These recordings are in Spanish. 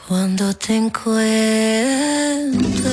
Cuando te encuentre.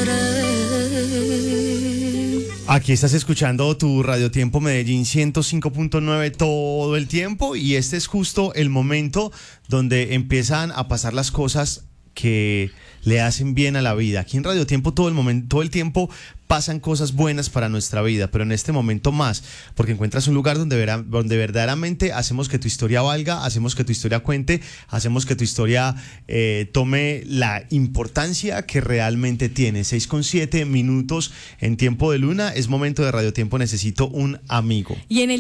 Aquí estás escuchando tu Radio Tiempo Medellín 105.9 todo el tiempo, y este es justo el momento donde empiezan a pasar las cosas que le hacen bien a la vida. Aquí en Radio Tiempo todo el tiempo pasan cosas buenas para nuestra vida, pero en este momento más, porque encuentras un lugar donde verdaderamente hacemos que tu historia valga, hacemos que tu historia cuente, hacemos que tu historia tome la importancia que realmente tiene. 6:07 minutos en Tiempo de Luna, es momento de Radio Tiempo Necesito un Amigo. Y en el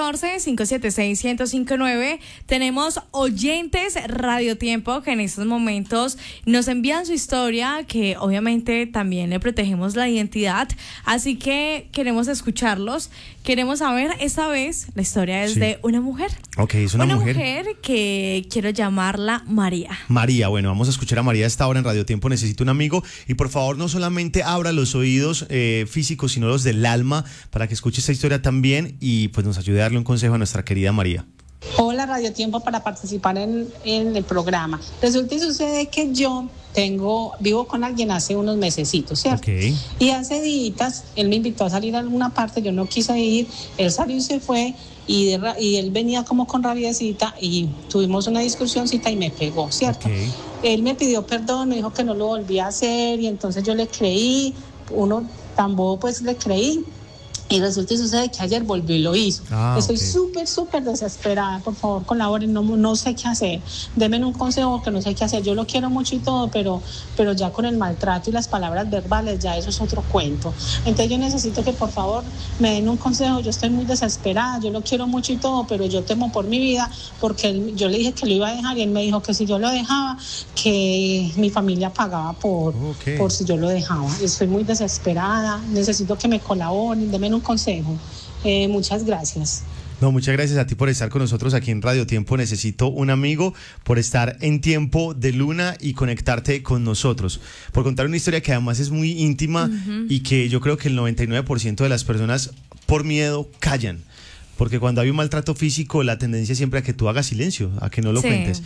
314-576-1059 tenemos oyentes Radio Tiempo que en estos momentos nos envían su historia, que obviamente también le protegemos la identidad. Así que queremos escucharlos, queremos saber, esta vez la historia es de una mujer. Ok, es una mujer que quiero llamarla María. María, bueno, vamos a escuchar a María a esta hora en Radio Tiempo Necesito un Amigo, y por favor no solamente abra los oídos físicos, sino los del alma, para que escuche esta historia también y pues nos ayude a darle un consejo a nuestra querida María. Hola, Radio Tiempo, para participar en el programa. Resulta y sucede que yo vivo con alguien hace unos mesecitos, ¿cierto? Okay. Y hace días él me invitó a salir a alguna parte, yo no quise ir, él salió y se fue, y él venía como con rabiecita y tuvimos una discusioncita y me pegó, ¿cierto? Okay. Él me pidió perdón, me dijo que no lo volvía a hacer, y entonces yo le creí, uno tan bobo pues le creí. Y resulta y sucede que ayer volvió y lo hizo. Estoy súper desesperada. Por favor, colaboren, no sé qué hacer. Denme un consejo, que no sé qué hacer. Yo lo quiero mucho y todo, pero ya con el maltrato y las palabras verbales, ya eso es otro cuento. Entonces yo necesito que por favor me den un consejo. Yo estoy muy desesperada, yo lo quiero mucho y todo, pero yo temo por mi vida, porque yo le dije que lo iba a dejar y él me dijo que si yo lo dejaba, que mi familia pagaba por si yo lo dejaba. Estoy muy desesperada, necesito que me colaboren, denme un consejo. Muchas gracias. No, muchas gracias a ti por estar con nosotros aquí en Radio Tiempo Necesito un Amigo, por estar en Tiempo de Luna y conectarte con nosotros, por contar una historia que además es muy íntima y que yo creo que el 99% de las personas por miedo callan, porque cuando hay un maltrato físico la tendencia es siempre a que tú hagas silencio, a que no lo cuentes.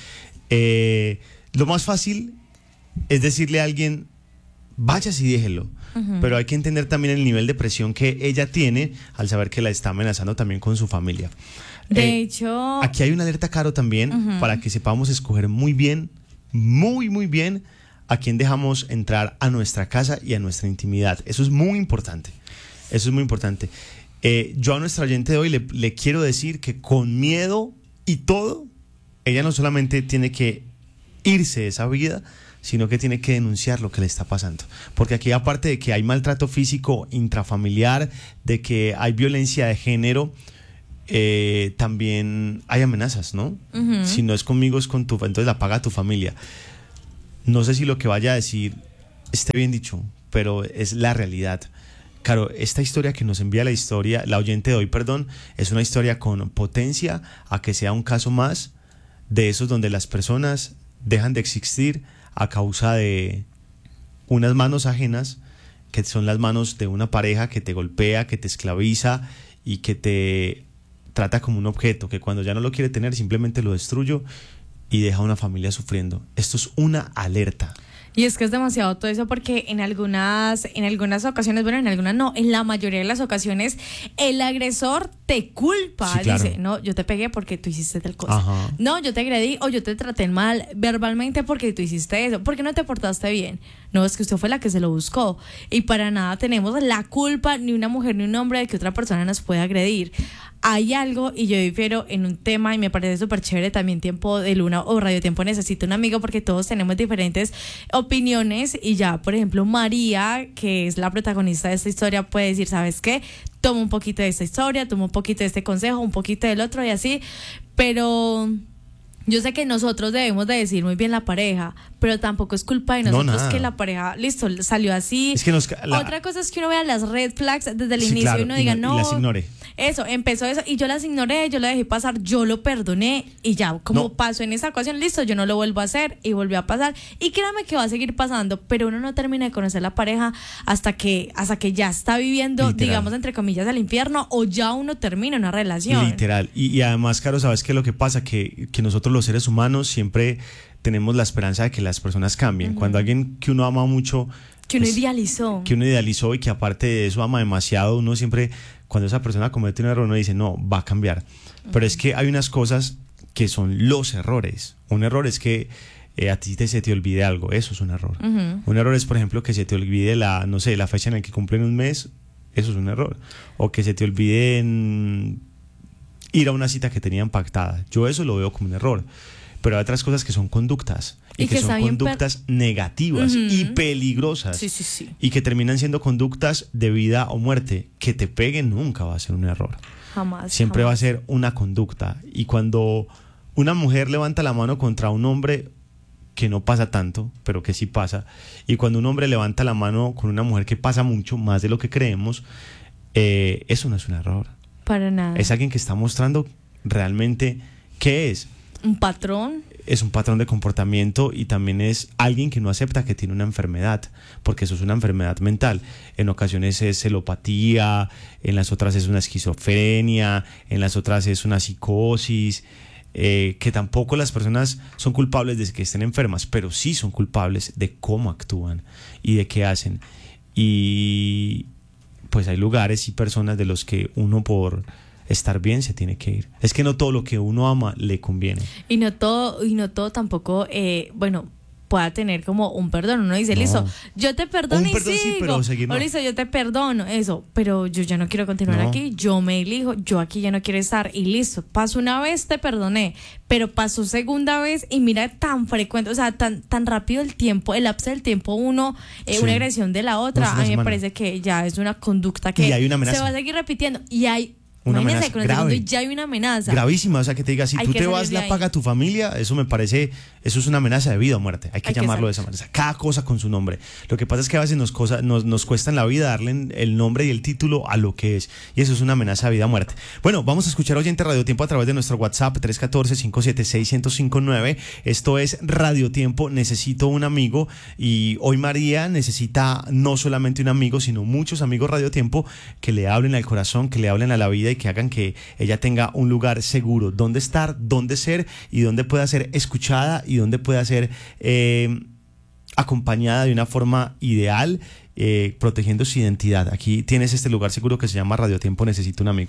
Lo más fácil es decirle a alguien, váyase y déjelo. Pero hay que entender también el nivel de presión que ella tiene al saber que la está amenazando también con su familia. De hecho, aquí hay una alerta, Caro, también para que sepamos escoger muy bien, muy bien a quién dejamos entrar a nuestra casa y a nuestra intimidad. Eso es muy importante. Yo a nuestra oyente de hoy le quiero decir que con miedo y todo, ella no solamente tiene que irse de esa vida, sino que tiene que denunciar lo que le está pasando. Porque aquí, aparte de que hay maltrato físico intrafamiliar, de que hay violencia de género, también hay amenazas, ¿no? Si no es conmigo, es con entonces la paga tu familia. No sé si lo que vaya a decir esté bien dicho, pero es la realidad. Claro, esta historia que nos envía la oyente de hoy, es una historia con potencia a que sea un caso más de esos donde las personas dejan de existir a causa de unas manos ajenas, que son las manos de una pareja que te golpea, que te esclaviza y que te trata como un objeto, que cuando ya no lo quiere tener simplemente lo destruye y deja a una familia sufriendo. Esto es una alerta. Y es que es demasiado todo eso, porque en algunas ocasiones, bueno, en algunas no, en la mayoría de las ocasiones, el agresor te culpa. Sí, claro. Dice, no, yo te pegué porque tú hiciste tal cosa. Ajá. No, yo te agredí o yo te traté mal verbalmente porque tú hiciste eso. ¿Por qué no te portaste bien? No, es que usted fue la que se lo buscó. Y para nada tenemos la culpa, ni una mujer ni un hombre, de que otra persona nos pueda agredir. Hay algo, y yo difiero en un tema, y me parece súper chévere también Tiempo de Luna o Radio Tiempo Necesito un Amigo, porque todos tenemos diferentes opiniones, y ya, por ejemplo, María, que es la protagonista de esta historia, puede decir, ¿sabes qué? Toma un poquito de esta historia, toma un poquito de este consejo, un poquito del otro y así, pero yo sé que nosotros debemos de decir muy bien la pareja, pero tampoco es culpa de nosotros que la pareja, listo, salió así. Es que otra cosa es que uno vea las red flags desde el inicio, claro, y uno diga, no, y las ignore. Eso, empezó eso y yo las ignoré, yo la dejé pasar, yo lo perdoné y ya, como pasó en esa ocasión, listo, yo no lo vuelvo a hacer, y volvió a pasar, y créame que va a seguir pasando, pero uno no termina de conocer la pareja hasta que ya está viviendo, literal, digamos, entre comillas, el infierno, o ya uno termina una relación. Literal, y además, Caro, ¿sabes qué es lo que pasa? Que nosotros los seres humanos siempre tenemos la esperanza de que las personas cambien. Cuando alguien que uno ama mucho, que uno idealizó. Que uno idealizó y que aparte de eso ama demasiado, uno siempre, cuando esa persona comete un error, uno dice, no, va a cambiar. Pero es que hay unas cosas que son los errores. Un error es que a ti se te olvide algo, eso es un error. Un error es, por ejemplo, que se te olvide la fecha en la que cumplen un mes, eso es un error. O que se te olvide ir a una cita que tenían pactada. Yo eso lo veo como un error. Pero hay otras cosas que son conductas y que son conductas negativas y peligrosas. Sí. Y que terminan siendo conductas de vida o muerte. Que te peguen nunca va a ser un error. Jamás. Siempre va a ser una conducta. Y cuando una mujer levanta la mano contra un hombre, que no pasa tanto, pero que sí pasa, y cuando un hombre levanta la mano con una mujer, que pasa mucho, más de lo que creemos, eso no es un error. Para nada. Es alguien que está mostrando realmente qué es. ¿Un patrón? Es un patrón de comportamiento y también es alguien que no acepta que tiene una enfermedad, porque eso es una enfermedad mental. En ocasiones es celopatía, en las otras es una esquizofrenia, en las otras es una psicosis, que tampoco las personas son culpables de que estén enfermas, pero sí son culpables de cómo actúan y de qué hacen. Y pues hay lugares y personas de los que uno por estar bien se tiene que ir. Es que no todo lo que uno ama le conviene. Y no todo tampoco, pueda tener como un perdón. Uno dice, listo, yo te perdono y sigo. Sí, pero seguir, no. O listo, yo te perdono, eso, pero yo ya no quiero continuar aquí, yo me elijo, yo aquí ya no quiero estar y listo. Pasó una vez, te perdoné, pero pasó segunda vez y mira tan frecuente, o sea, tan rápido el tiempo, el lapso del tiempo una agresión de la otra, a mí me parece que ya es una conducta que se va a seguir repitiendo y hay una amenaza grave. Y ya hay una amenaza gravísima, o sea, que te diga, si tú te vas, la paga tu familia. Eso me parece, eso es una amenaza de vida o muerte. Hay que llamarlo de esa manera. Cada cosa con su nombre. Lo que pasa es que a veces nos cuesta en la vida darle el nombre y el título a lo que es, y eso es una amenaza de vida o muerte. Bueno, vamos a escuchar Oyente Radio Tiempo a través de nuestro WhatsApp 314-576-1059. Esto es Radio Tiempo, necesito un amigo, y hoy María necesita no solamente un amigo, sino muchos amigos Radio Tiempo que le hablen al corazón, que le hablen a la vida y que hagan que ella tenga un lugar seguro donde estar, donde ser y donde pueda ser escuchada y donde pueda ser acompañada de una forma ideal, protegiendo su identidad. Aquí tienes este lugar seguro que se llama Radio Tiempo, necesito un amigo.